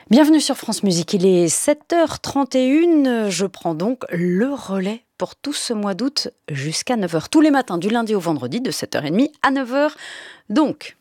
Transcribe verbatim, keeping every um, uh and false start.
Bienvenue sur France Musique, il est sept heures trente et une, je prends donc le relais pour tout ce mois d'août jusqu'à neuf heures, tous les matins du lundi au vendredi de sept heures trente à neuf heures. Donc,